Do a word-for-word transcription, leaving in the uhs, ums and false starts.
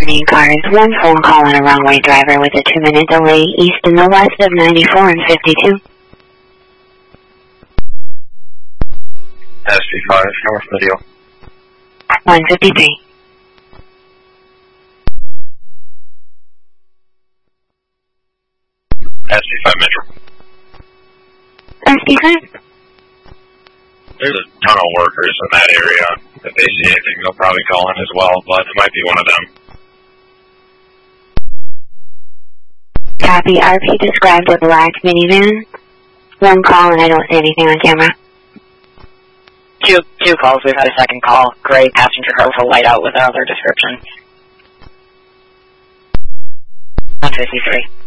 morning cars. One phone call on a wrong-way driver with a two-minute delay east and the west of ninety-four and fifty-two. S P five, north video. one fifty-three. S P five Metro. S P five? There's a ton of workers in that area. If they see anything, they'll probably call in as well, but it might be one of them. Copy. R P described a black minivan. One call and I don't see anything on camera. Two, two calls. We've had a second call. Gray passenger car with a light out with another description. one fifty-three.